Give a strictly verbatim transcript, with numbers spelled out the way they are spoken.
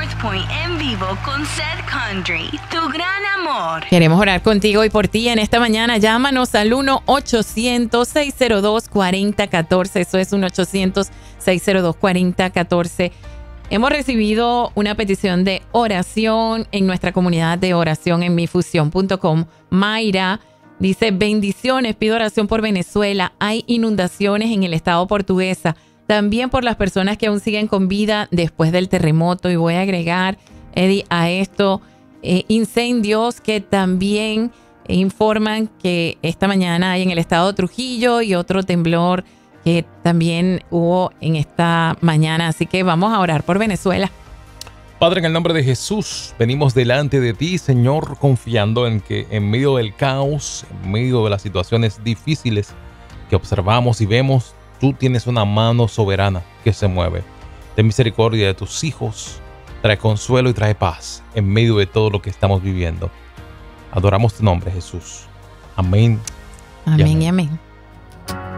North Point en vivo con Seth Country, tu gran amor. Queremos orar contigo y por ti en esta mañana. Llámanos al uno ochocientos, seis cero dos, cuatro cero uno cuatro. Eso es uno ochocientos, seis cero dos, cuatro cero uno cuatro. Hemos recibido una petición de oración en nuestra comunidad de oración en mi fusión punto com. Mayra dice: bendiciones, pido oración por Venezuela. Hay inundaciones en el estado Portuguesa. También por las personas que aún siguen con vida después del terremoto. Y voy a agregar, Eddie, a esto, eh, incendios que también informan que esta mañana hay en el estado de Trujillo y otro temblor que también hubo en esta mañana. Así que vamos a orar por Venezuela. Padre, en el nombre de Jesús, venimos delante de ti, Señor, confiando en que en medio del caos, en medio de las situaciones difíciles que observamos y vemos, tú tienes una mano soberana que se mueve. Ten misericordia de tus hijos, trae consuelo y trae paz en medio de todo lo que estamos viviendo. Adoramos tu nombre, Jesús. Amén. Amén y amén.